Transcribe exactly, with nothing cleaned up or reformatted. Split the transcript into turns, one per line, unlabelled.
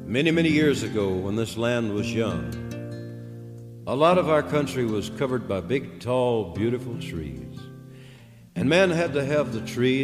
Many, many years ago, when this land was young, a lot of our country was covered by big, tall, beautiful trees. And man had to have the trees